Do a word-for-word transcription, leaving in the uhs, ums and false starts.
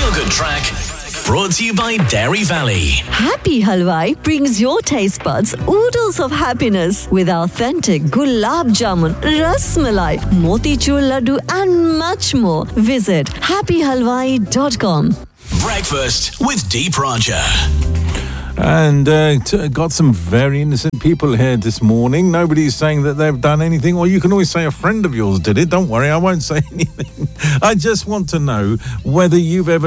feel-good track brought to you by Dairy Valley. Happy Halwai brings your taste buds oodles of happiness with authentic gulab jamun, ras malai, motichur laddu and much more. Visit happy halwai dot com. Breakfast with Deep Roger. And uh, t- got some very innocent people here this morning. Nobody's saying that they've done anything. Or you can always say a friend of yours did it. Don't worry, I won't say anything. I just want to know whether you've ever